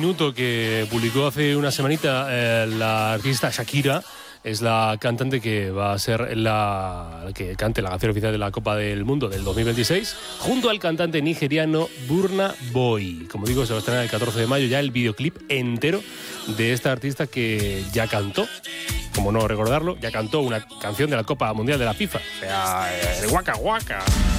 minuto que publicó hace una semanita la artista Shakira. Es la cantante que va a ser la que cante la canción oficial de la Copa del Mundo del 2026, junto al cantante nigeriano Burna Boy. Como digo, se va a estrenar el 14 de mayo ya el videoclip entero de esta artista que ya cantó, como no recordarlo, ya cantó una canción de la Copa Mundial de la FIFA, o sea, el Waka Waka.